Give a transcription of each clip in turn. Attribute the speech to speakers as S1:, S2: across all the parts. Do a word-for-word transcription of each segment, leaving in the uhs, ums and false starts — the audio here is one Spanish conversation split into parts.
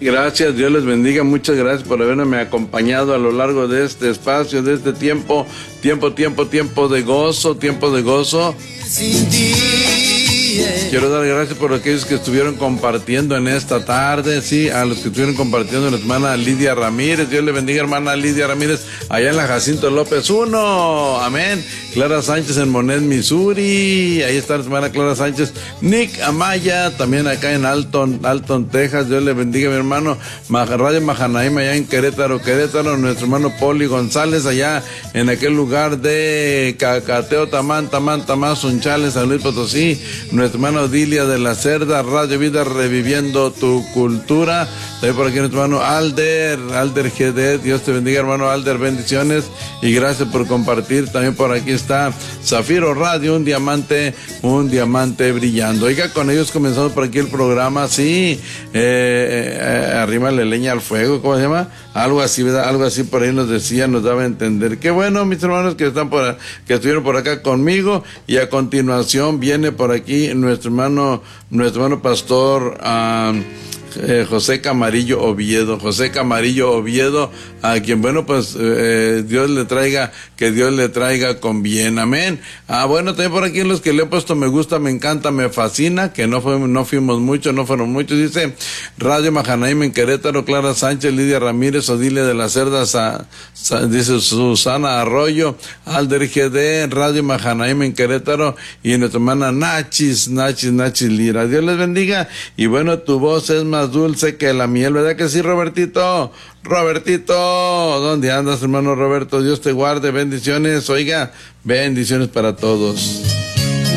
S1: Gracias, Dios les bendiga, muchas gracias por haberme acompañado a lo largo de este espacio, de este tiempo, tiempo, tiempo, tiempo de gozo, tiempo de gozo.
S2: Sin ti.
S1: Quiero dar gracias por aquellos que estuvieron compartiendo en esta tarde, sí, a los que estuvieron compartiendo, la hermana Lidia Ramírez, Dios le bendiga, hermana Lidia Ramírez, allá en la Jacinto López uno, amén. Clara Sánchez en Monet, Missouri, ahí está la hermana Clara Sánchez. Nick Amaya, también acá en Alton, Alton, Texas, Dios le bendiga, mi hermano. Radio Mahanaim, allá en Querétaro, Querétaro, nuestro hermano Poli González, allá en aquel lugar de Cacateo, Tamán, Tamán, Tamán, Sunchales, San Luis Potosí, nuestro hermano Dilia de la Cerda, Radio Vida reviviendo tu cultura. También por aquí nuestro hermano Alder, Alder G D, Dios te bendiga, hermano Alder, bendiciones y gracias por compartir. También por aquí está Zafiro Radio, un diamante, un diamante brillando. Oiga, con ellos comenzamos por aquí el programa, sí, eh, eh, arrímale leña al fuego, ¿cómo se llama? Algo así, ¿verdad? Algo así por ahí nos decía, nos daba a entender. Qué bueno, mis hermanos que están por, que estuvieron por acá conmigo, y a continuación viene por aquí nuestro hermano, nuestro hermano pastor, um, Eh, José Camarillo Oviedo, José Camarillo Oviedo, a quien, bueno, pues eh, Dios le traiga, que Dios le traiga con bien, amén. Ah, bueno, también por aquí los que le he puesto me gusta, me encanta, me fascina, que no fue, no fuimos muchos, no fueron muchos, dice Radio Mahanaim en Querétaro, Clara Sánchez, Lidia Ramírez, Odilia de la Cerda, Sa, Sa, dice Susana Arroyo, Alder G D, Radio Mahanaim en Querétaro, y nuestra hermana Nachis, Nachis, Nachis Lira, Dios les bendiga, y bueno, tu voz es más dulce que la miel, ¿verdad que sí, Robertito? Robertito, ¿dónde andas, hermano Roberto? Dios te guarde, bendiciones, oiga, bendiciones para todos.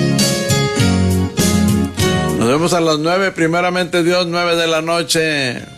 S1: Nos vemos a las nueve, primeramente Dios, nueve de la noche.